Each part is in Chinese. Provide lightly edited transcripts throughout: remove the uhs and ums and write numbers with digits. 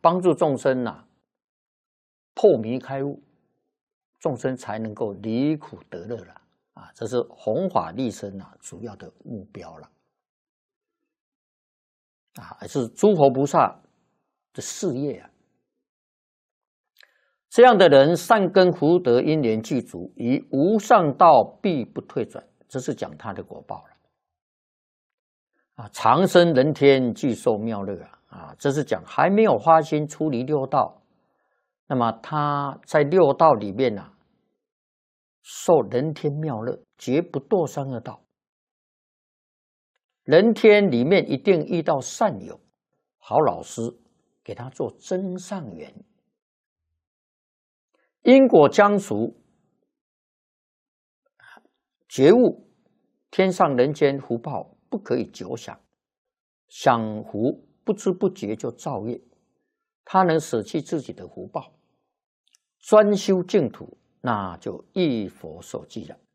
帮助众生破迷开悟，众生才能够离苦得乐了这是弘法利生主要的目标了还是诸佛菩萨的事业这样的人善根福德因缘具足，于无上道必不退转，这是讲他的果报了长生人天具受妙乐这是讲还没有发心出离六道，那么他在六道里面受人天妙乐，绝不堕三恶道。人天里面一定遇到善友好老师，给他做增上缘。因果将熟，觉悟天上人间福报不可以久享，享福不知不觉就造业，他能舍弃自己的福报，专修净土，那就一佛所记了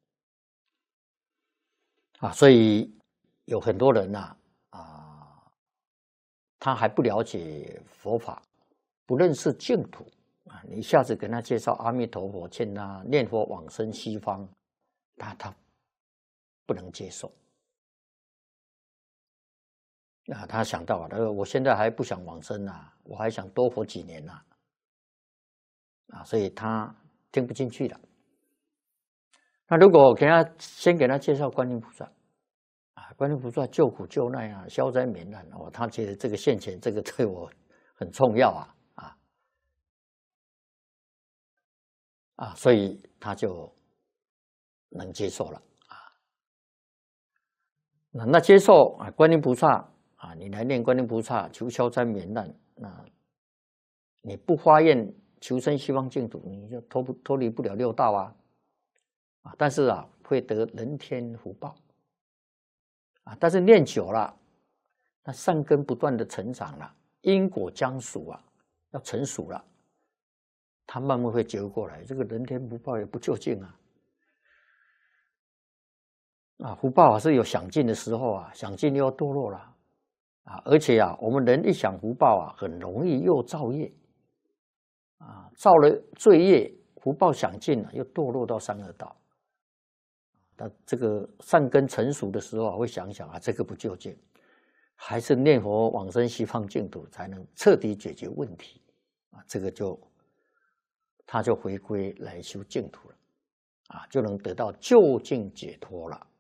所以有很多人他还不了解佛法，不认识净土你一下子跟他介绍阿弥陀佛，劝他念佛往生西方，他不能接受他想到我现在还不想往生我还想多活几年所以他听不进去了。那如果先给他介绍观音菩萨观音菩萨救苦救难消灾免难他觉得这个现前这个对我很重要所以他就能接受了那接受观音菩萨你来念观音菩萨求消灾免难，那你不发愿求生西方净土，你就脱离不了六道但是会得人天福报但是念久了，那善根不断的成长了，因果将熟要成熟了，他慢慢会觉悟过来，这个人天福报也不究竟福报是有享尽的时候享尽又要堕落了而且我们人一享福报很容易又造业造了罪业，福报享尽了，又堕落到三恶道。那这个善根成熟的时候会想想这个不究竟，还是念佛往生西方净土才能彻底解决问题这个他就回归来修净土了就能得到究竟解脱了。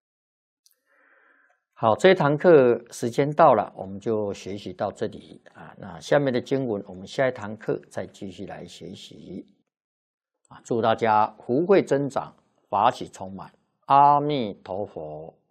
好，这一堂课时间到了，我们就学习到这里那下面的经文我们下一堂课再继续来学习祝大家福慧增长，法喜充满。阿弥陀佛。